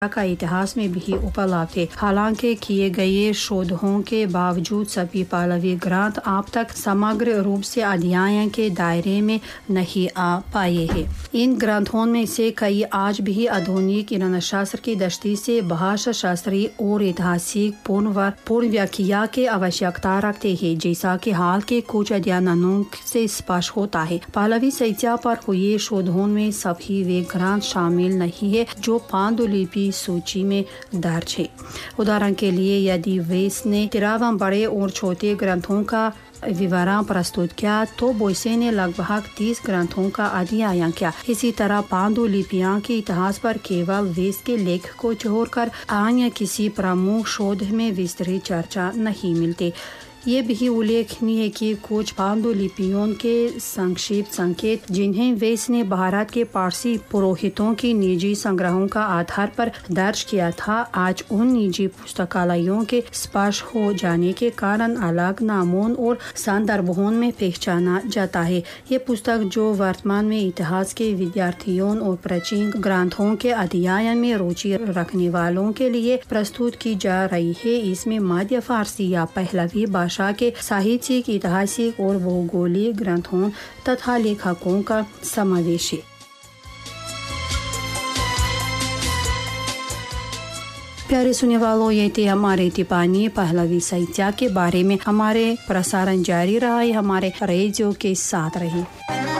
का इतिहास में भी उपलब्ध है। हालांकि किए गए शोधों के बावजूद सभी पाहलवी ग्रंथ अब तक समग्र रूप से अध्ययन के दायरे में नहीं आ पाए हैं। इन ग्रंथों में से कई आज भी आधुनिक किरणशास्त्र की दृष्टि से भाषा शास्त्रीय और ऐतिहासिक पूर्ण व्याख्या की आवश्यकता रखते हैं, जैसा कि हाल के कुछ अध्ययनों से स्पष्ट होता है। पाहलवी साहित्य पर हुए शोधों में सभी वे ग्रंथ शामिल नहीं है जो पांडुलिपि सूची में दर्ज है। उदाहरण के लिए यदि वेस ने 13 बड़े और छोटे ग्रंथों का विवरण प्रस्तुत किया तो बोयसे ने लगभग 30 ग्रंथों का अध्ययन किया। इसी तरह पांडुलिपियों के इतिहास पर केवल वेस के लेख को छोड़कर अन्य किसी प्रमुख शोध में विस्तृत चर्चा नहीं मिलती। ये भी उल्लेखनीय है कि कुछ पांडुलिपियों के संक्षिप्त संकेत जिन्हें वेस ने भारत के पारसी पुरोहितों की निजी संग्रहों का आधार पर दर्ज किया था, आज उन निजी पुस्तकालयों के स्पर्श हो जाने के कारण अलग नामों और संदर्भों में पहचाना जाता है। ये पुस्तक जो वर्तमान में इतिहास के विद्यार्थियों और प्राचीन ग्रंथों के अध्ययन में रुचि रखने वालों के लिए प्रस्तुत की जा रही है, इसमें मध्य फारसी या पहलवी भाषा के साहित्यिक, ऐतिहासिक और भौगोलिक ग्रंथों तथा लेखकों का समावेश है। प्यारे सुनने वालों, ये थी हमारे टिप्पणी पहलवी साहित्य के बारे में। हमारे प्रसारण जारी रहा है, हमारे रेडियो के साथ रही।